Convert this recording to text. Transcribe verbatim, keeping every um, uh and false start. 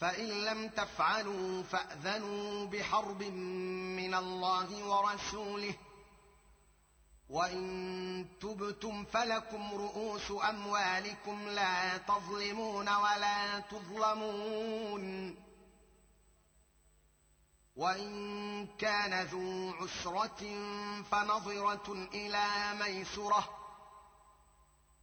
فإن لم تفعلوا فأذنوا بحرب من الله ورسوله، وإن تبتم فلكم رؤوس أموالكم لا تظلمون ولا تظلمون. وإن كان ذو عسرة فنظرة إلى ميسرة،